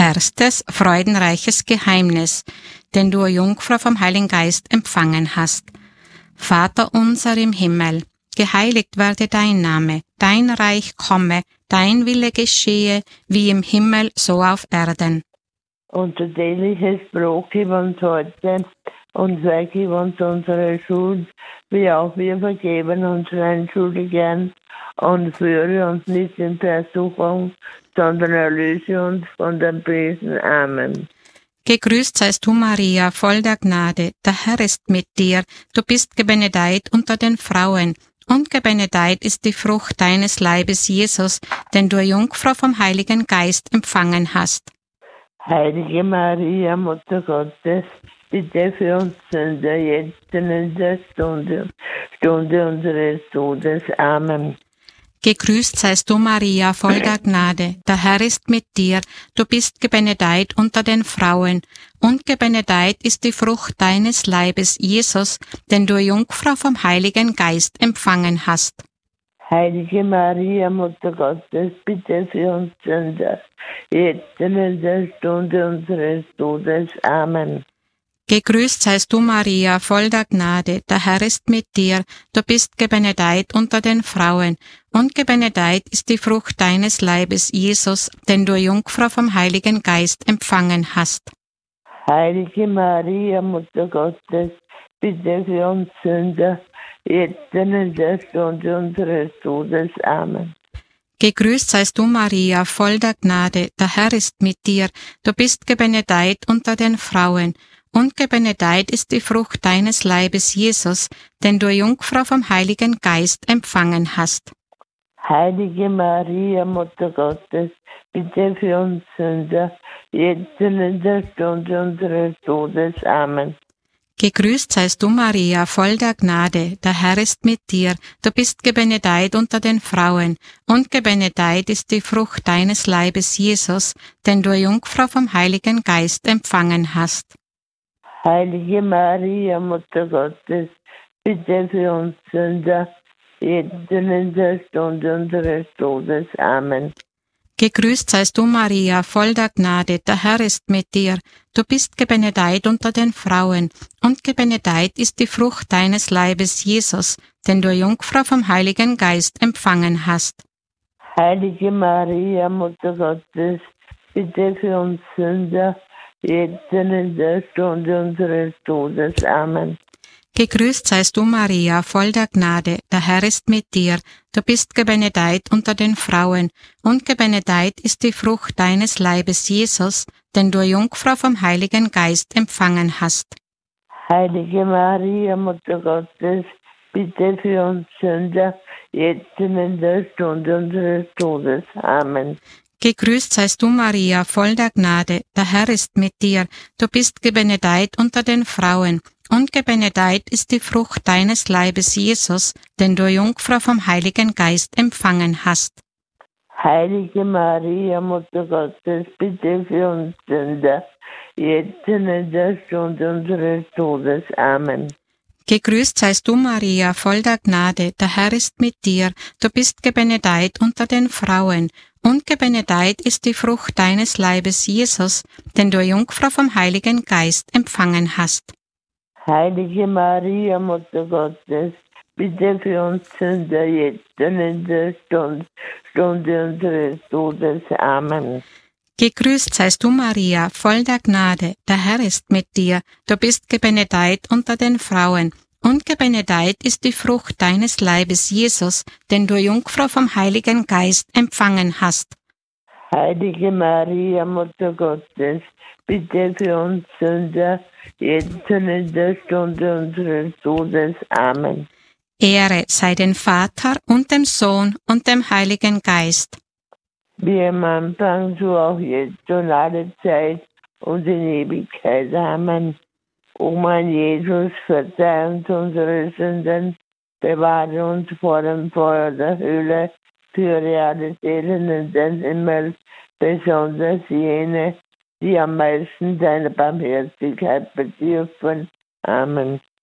erstes freudenreiches Geheimnis, den du, Jungfrau, vom Heiligen Geist empfangen hast. Vater unser im Himmel, geheiligt werde dein Name, dein Reich komme, dein Wille geschehe, wie im Himmel, so auf Erden. Unser tägliches Brot gib uns heute und vergib uns unsere Schuld, wie auch wir vergeben unseren Schuldigern. Und führe uns nicht in Versuchung, sondern erlöse uns von dem Bösen. Amen. Gegrüßt seist du, Maria, voll der Gnade, der Herr ist mit dir, du bist gebenedeit unter den Frauen, und gebenedeit ist die Frucht deines Leibes, Jesus, den du, Jungfrau, vom Heiligen Geist empfangen hast. Heilige Maria, Mutter Gottes, bitte für uns Sünder, jetzt und in der Stunde unseres Todes. Amen. Gegrüßt seist du, Maria, voll der Gnade, der Herr ist mit dir, du bist gebenedeit unter den Frauen, und gebenedeit ist die Frucht deines Leibes, Jesus, den du, Jungfrau, vom Heiligen Geist empfangen hast. Heilige Maria, Mutter Gottes, bitte für uns Sünder, jetzt und in der Stunde unseres Todes. Amen. Gegrüßt seist du, Maria, voll der Gnade, der Herr ist mit dir, du bist gebenedeit unter den Frauen, und gebenedeit ist die Frucht deines Leibes, Jesus, den du, Jungfrau, vom Heiligen Geist empfangen hast. Heilige Maria, Mutter Gottes, bitte für uns Sünder, jetzt und in der Stunde unseres Todes. Amen. Gegrüßt seist du, Maria, voll der Gnade, der Herr ist mit dir, du bist gebenedeit unter den Frauen, und gebenedeit ist die Frucht deines Leibes, Jesus, den du, Jungfrau, vom Heiligen Geist empfangen hast. Heilige Maria, Mutter Gottes, bitte für uns Sünder, jetzt und in der Stunde unseres Todes. Amen. Gegrüßt seist du, Maria, voll der Gnade, der Herr ist mit dir, du bist gebenedeit unter den Frauen, und gebenedeit ist die Frucht deines Leibes, Jesus, den du, Jungfrau, vom Heiligen Geist empfangen hast. Heilige Maria, Mutter Gottes, bitte für uns Sünder, jetzt und in der Stunde unseres Todes. Amen. Gegrüßt seist du, Maria, voll der Gnade, der Herr ist mit dir, du bist gebenedeit unter den Frauen, und gebenedeit ist die Frucht deines Leibes, Jesus, den du, Jungfrau, vom Heiligen Geist empfangen hast. Heilige Maria, Mutter Gottes, bitte für uns Sünder, jetzt und in der Stunde unseres Todes. Amen. Gegrüßt seist du, Maria, voll der Gnade, der Herr ist mit dir, du bist gebenedeit unter den Frauen, und gebenedeit ist die Frucht deines Leibes, Jesus, den du, Jungfrau, vom Heiligen Geist empfangen hast. Heilige Maria, Mutter Gottes, bitte für uns Sünder, jetzt und in der Stunde unseres Todes. Amen. Gegrüßt seist du, Maria, voll der Gnade, der Herr ist mit dir, du bist gebenedeit unter den Frauen, und gebenedeit ist die Frucht deines Leibes, Jesus, den du, Jungfrau, vom Heiligen Geist empfangen hast. Heilige Maria, Mutter Gottes, bitte für uns Sünder, jetzt und in der Stunde unseres Todes. Amen. Gegrüßt seist du, Maria, voll der Gnade, der Herr ist mit dir, du bist gebenedeit unter den Frauen, und gebenedeit ist die Frucht deines Leibes, Jesus, den du, Jungfrau, vom Heiligen Geist empfangen hast. Heilige Maria, Mutter Gottes, bitte für uns Sünder, jetzt und in der Stunde unseres Todes. Amen. Gegrüßt seist du, Maria, voll der Gnade, der Herr ist mit dir, du bist gebenedeit unter den Frauen, und gebenedeit ist die Frucht deines Leibes, Jesus, den du, Jungfrau, vom Heiligen Geist empfangen hast. Heilige Maria, Mutter Gottes, bitte für uns Sünder, jetzt und in der Stunde unseres Todes. Amen. Ehre sei dem Vater und dem Sohn und dem Heiligen Geist. Wie am Anfang, so auch jetzt und alle Zeit und in Ewigkeit. Amen. O mein Jesus, verzeih uns unsere Sünden, bewahre uns vor dem Feuer der Hölle, führe alle Seelen in den Himmel, besonders jene, die am meisten deiner Barmherzigkeit bedürfen. Amen.